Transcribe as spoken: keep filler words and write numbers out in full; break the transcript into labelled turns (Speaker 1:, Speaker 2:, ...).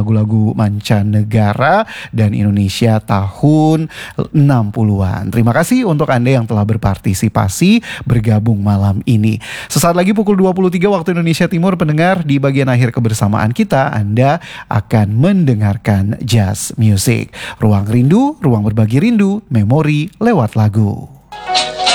Speaker 1: lagu-lagu mancanegara dan Indonesia tahun enam puluhan. Terima kasih untuk Anda yang telah berpartisipasi bergabung malam ini. Sesaat lagi pukul dua puluh tiga waktu Indonesia Timur, pendengar, di bagian akhir kebersamaan kita Anda akan mendengarkan jazz music. Ruang rindu, ruang berbagi rindu, memori lewat lagu.